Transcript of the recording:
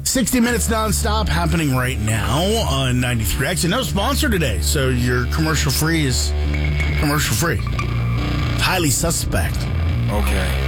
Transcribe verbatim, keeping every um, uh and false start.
sixty minutes nonstop happening right now on ninety-three X. And no sponsor today, so your commercial free is commercial free. Highly suspect. Okay.